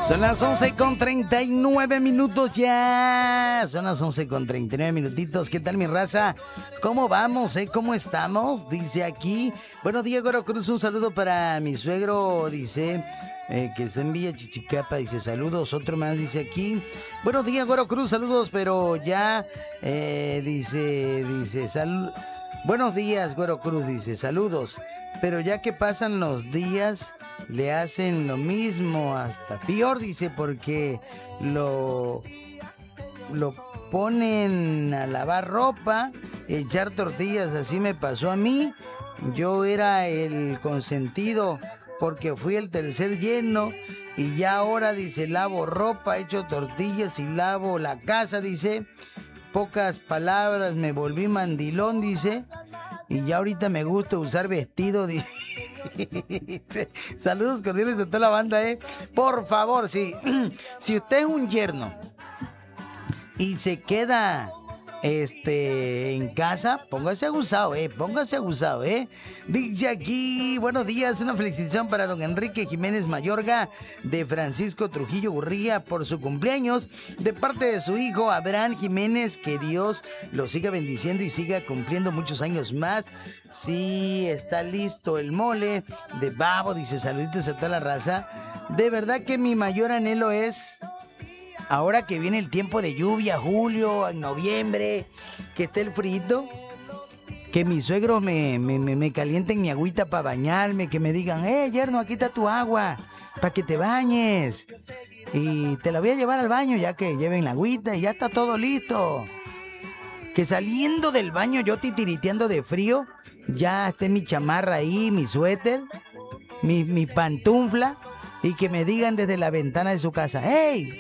Son las 11:39 ya. Son las 11:39. ¿Qué tal, mi raza? ¿Cómo vamos, ¿Cómo estamos? Dice aquí. Bueno, Diego Cruz, un saludo para mi suegro, dice, que está en Villa Chichicapa. Dice, saludos. Otro más dice aquí. Bueno, Diego Cruz, saludos, pero ya, dice, buenos días, Güero Cruz, dice, saludos. Pero ya que pasan los días, le hacen lo mismo, hasta peor, dice, porque lo ponen a lavar ropa, echar tortillas. Así me pasó a mí. Yo era el consentido porque fui el tercer yerno y ya ahora, dice, lavo ropa, echo tortillas y lavo la casa, dice. Pocas palabras, me volví mandilón, dice. Y ya ahorita me gusta usar vestido, dice. Saludos cordiales a toda la banda, Por favor, si usted es un yerno y se queda en casa, póngase abusado, Dice aquí, buenos días, una felicitación para don Enrique Jiménez Mayorga de Francisco Trujillo Gurría por su cumpleaños, de parte de su hijo Abraham Jiménez. Que Dios lo siga bendiciendo y siga cumpliendo muchos años más. Sí, está listo el mole de babo, dice, saluditos a toda la raza. De verdad que mi mayor anhelo es, ahora que viene el tiempo de lluvia, julio, en noviembre, que esté el frío, que mis suegros me calienten mi agüita para bañarme, que me digan, yerno, aquí está tu agua, para que te bañes. Y te la voy a llevar al baño ya que lleven la agüita y ya está todo listo. Que saliendo del baño yo titiriteando de frío, ya esté mi chamarra ahí, mi suéter, mi pantufla, y que me digan desde la ventana de su casa, ¡hey!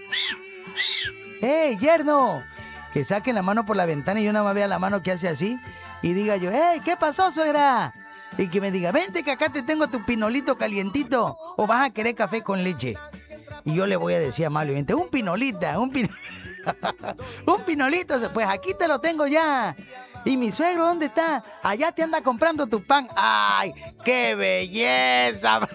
¡Hey, yerno! Que saquen la mano por la ventana y yo nada más vea la mano que hace así y diga yo, ¡hey! ¿Qué pasó, suegra? Y que me diga, vente que acá te tengo tu pinolito calientito, o vas a querer café con leche. Y yo le voy a decir amablemente, un pinolito, pues aquí te lo tengo ya. ¿Y mi suegro dónde está? Allá te anda comprando tu pan. ¡Ay, qué belleza!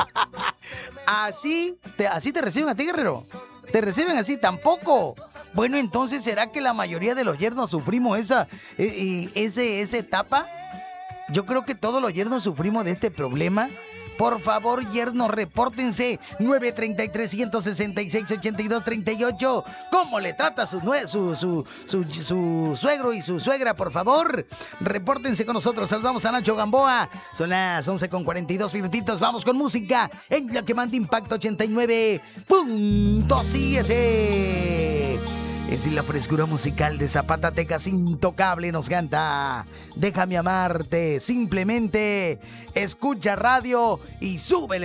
Así te reciben a ti, guerrero. ¿Te reciben así? Tampoco. Bueno, entonces, ¿será que la mayoría de los yernos sufrimos esa etapa? Yo creo que todos los yernos sufrimos de este problema. Por favor, yernos, repórtense. 933-166-8238. ¿Cómo le trata su suegro y su suegra? Por favor, repórtense con nosotros. Saludamos a Nacho Gamboa. Son las 11:42. Vamos con música en la que manda Impacto 89.7. Es la frescura musical de Zapatecas Intocable. Nos canta Déjame amarte. Simplemente escucha radio y súbele.